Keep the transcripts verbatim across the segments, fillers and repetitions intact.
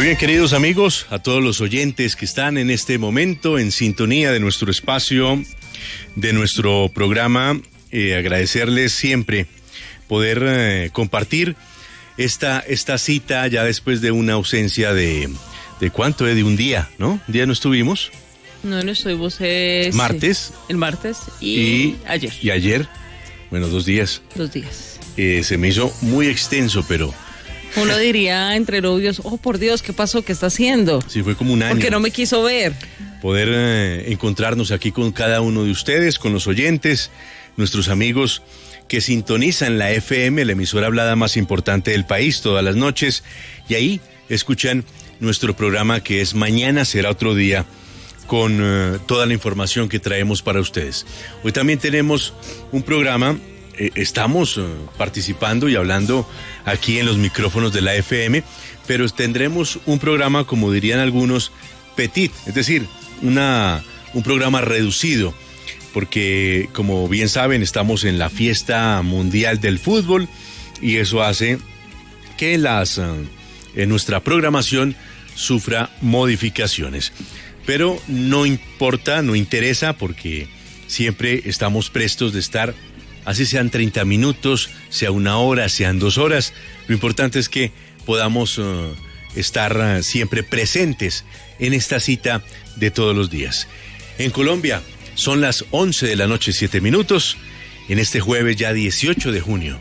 Muy bien, queridos amigos, a todos los oyentes que están en este momento en sintonía de nuestro espacio, de nuestro programa, eh, agradecerles siempre poder eh, compartir esta, esta cita ya después de una ausencia de, ¿de cuánto? Eh? De un día, ¿no? Un día no estuvimos. No, no estuvimos. Es, martes. El martes y, y ayer. Y ayer, bueno, dos días. Dos días. Eh, se me hizo muy extenso, pero... Uno diría entre novios, oh por Dios, ¿qué pasó? ¿Qué está haciendo? Sí, fue como un año. Porque no me quiso ver. Poder eh, encontrarnos aquí con cada uno de ustedes, con los oyentes, nuestros amigos que sintonizan la F M, la emisora hablada más importante del país, todas las noches, y ahí escuchan nuestro programa que es Mañana será otro día, con eh, toda la información que traemos para ustedes. Hoy también tenemos un programa, eh, estamos eh, participando y hablando aquí en los micrófonos de la F M, pero tendremos un programa, como dirían algunos, petit, es decir, una, un programa reducido, porque como bien saben estamos en la fiesta mundial del fútbol y eso hace que las, en nuestra programación sufra modificaciones. Pero no importa, no interesa, porque siempre estamos prestos de estar, así sean treinta minutos, sea una hora, sean dos horas. Lo importante es que podamos uh, estar uh, siempre presentes en esta cita de todos los días. En Colombia son las once de la noche, siete minutos, en este jueves ya dieciocho de junio.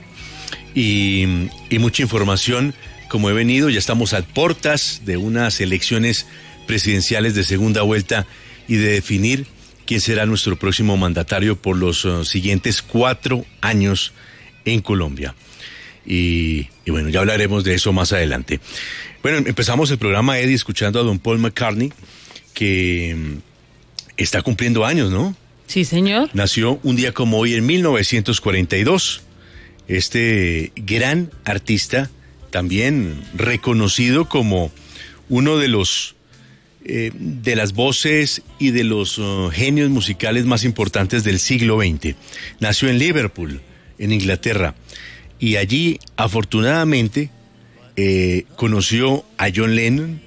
Y, y mucha información, como he venido, ya estamos a puertas de unas elecciones presidenciales de segunda vuelta y de definir quién será nuestro próximo mandatario por los uh, siguientes cuatro años en Colombia. Y, y bueno, ya hablaremos de eso más adelante. Bueno, empezamos el programa, Eddie, escuchando a don Paul McCartney, que está cumpliendo años, ¿no? Sí, señor. Nació un día como hoy en mil novecientos cuarenta y dos. Este gran artista, también reconocido como uno de los eh, de las voces y de los uh, genios musicales más importantes del siglo veinte. Nació en Liverpool, en Inglaterra, y allí, afortunadamente, eh, conoció a John Lennon,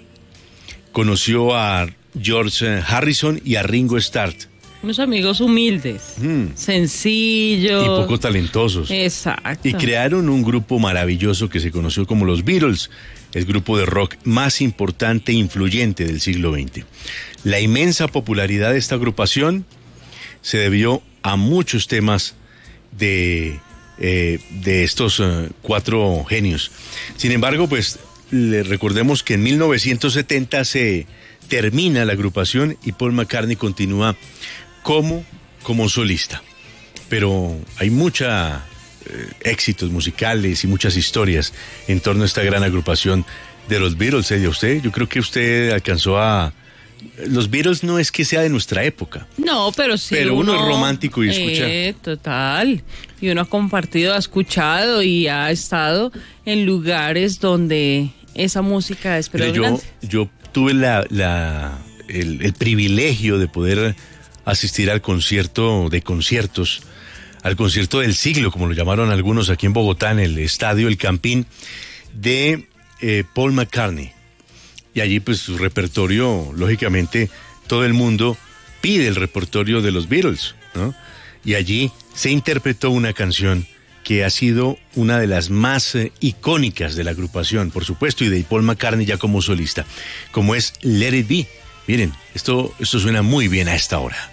conoció a George Harrison y a Ringo Starr. Unos amigos humildes, mm. sencillos. Y poco talentosos. Exacto. Y crearon un grupo maravilloso que se conoció como los Beatles, el grupo de rock más importante e influyente del siglo veinte. La inmensa popularidad de esta agrupación se debió a muchos temas de, eh, de estos uh, cuatro genios. Sin embargo, pues, le recordemos que en mil novecientos setenta se termina la agrupación y Paul McCartney continúa como, como solista. Pero hay muchos eh, éxitos musicales y muchas historias en torno a esta gran agrupación de los Beatles. ¿Eh? ¿Usted? Yo creo que usted alcanzó a... Los Beatles no es que sea de nuestra época. No, pero sí. Pero uno, uno es romántico y escucha. Eh, total. Y uno ha compartido, ha escuchado y ha estado en lugares donde esa música es predominante. Yo, yo tuve la, la, el, el privilegio de poder asistir al concierto de conciertos, al concierto del siglo, como lo llamaron algunos aquí en Bogotá, en el estadio El Campín, de eh, Paul McCartney. Y allí, pues, su repertorio, lógicamente, todo el mundo pide el repertorio de los Beatles, ¿no? Y allí se interpretó una canción que ha sido una de las más eh, icónicas de la agrupación, por supuesto, y de Paul McCartney ya como solista, como es Let It Be. Miren, esto, esto suena muy bien a esta hora.